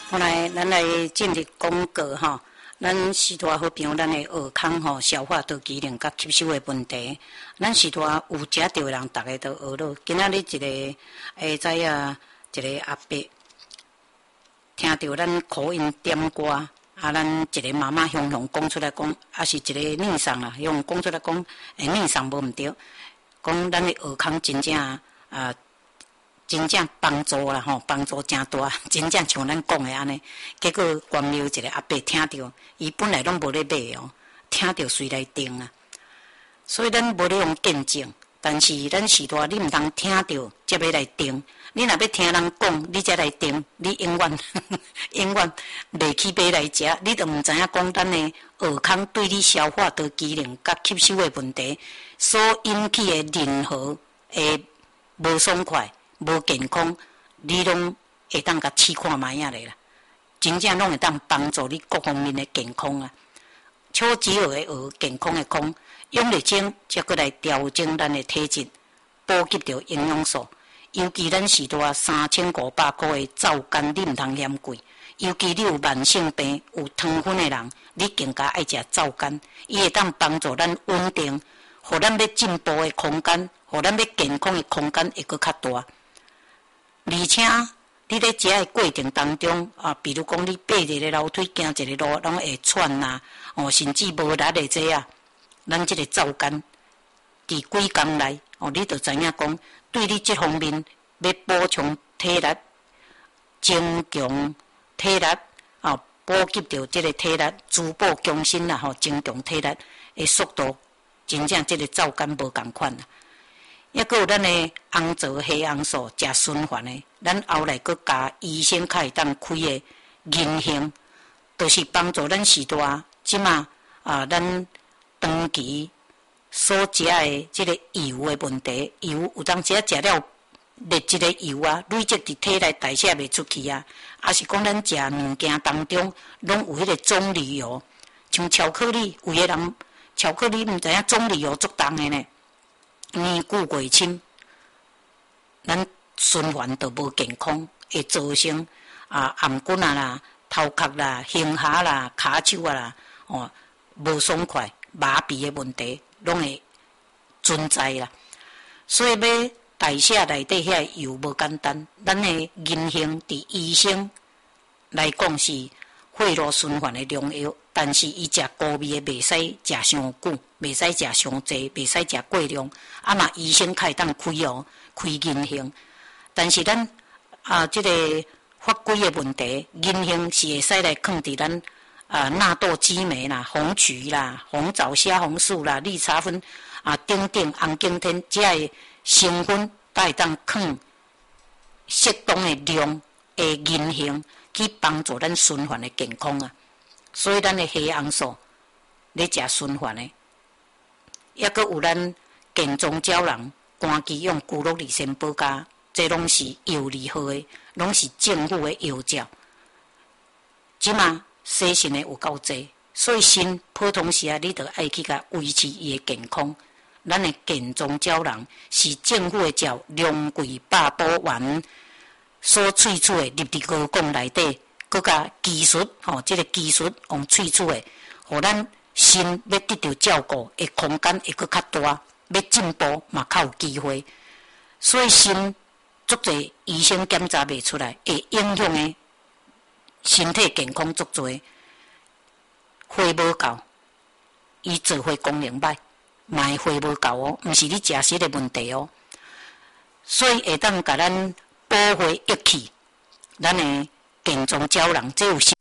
后来，咱来进入广告吼。咱时代好朋友，咱的耳康吼、消化道机能甲吸收的问题，咱时代有食着的人，逐个都学了。今仔日一个知影一个阿伯，听到咱口音点歌，咱一个妈妈雄雄讲出来讲，是一个逆上啦，用讲出来讲，逆上无毋对，讲咱的耳康真正真正帮助啦吼，帮助真大，真正像咱讲的安尼。结果光溜一个阿伯听到，伊本来拢无咧买哦，听到随来订啊。所以咱无咧用见证，但是咱时代你毋通听到才要来订。你若要听人讲，你才来订，你永远永远袂去买来食，你都毋知影讲咱的耳康对你消化道机能甲吸收的问题所引起的任何的无爽快。无健康，你拢会当甲试看卖啊咧啦，真正拢会当帮助你各方面的健康啊。超级学的学健康的康，用力精才过来调整咱的体质，补给着营养素。尤其咱时代3500块的皂苷，你毋通嫌贵。尤其你有慢性病、有糖分的人，你更加爱食皂苷，伊会当帮助咱稳定，互咱要进步的空间，互咱要健康的空间会搁较大。而且，你咧食的过程当中比如讲你爬一个楼梯，行一个路，拢会喘啦，甚至无力的这啊，咱这个皂苷，伫几工内，你就知影讲，对你这方面要补充体力、增强体力，补给着这个体力，滋补强身啦，增强体力的速度，真正这个皂苷无共款啦。抑阁有咱的红枣黑红素食循环的，咱后来阁加医生较会当开的银杏，就是帮助咱时代即马咱长期所食的即个油的问题，油有当时食了劣质的油累积伫体内代谢袂出去还是讲咱食物件当中拢有迄个棕榈油，像巧克力，有的人巧克力毋知影棕榈油足重的呢。年久月深，咱循环都无健康，会造成颔骨啦、头壳啦、胸下啦、骹手啦，无爽快、麻痹的问题，拢会存在啦。所以要代谢内底遐油无简单，咱的银杏伫医生来讲是血路循环的良药，但是伊食高味的袂使食伤久，袂使食伤济，袂使食过量。嘛医生较会当开银杏，但是咱这个法规的问题，银杏是会使来放伫咱纳豆激酶啦、红曲啦、红枣虾红素啦、绿茶酚等等红景天这些成分，都会当放适当的量的银杏，去帮助咱循环的健康啊。所以咱的黑红素咧食循环的，抑阁有咱健壮胶囊、肝肌用骨碌利仙宝加，这拢是药理号的，拢是政府的药照。即马洗肾的有够济，所以肾普通时你就爱去甲维持伊的健康。咱的健壮胶囊是政府的照两桂八宝丸所萃取的，入伫高讲内底，佮甲技术这个技术用萃取的，互咱肾要得到照顾的空间会佮较大。要进步嘛，较有机会，所以肾足侪医生检查袂出来，会影响的身体健康足侪。血无够，伊做血功能歹，嘛血无够毋是你食食的问题所以会当甲咱补血益气，咱的健壮胶囊，这有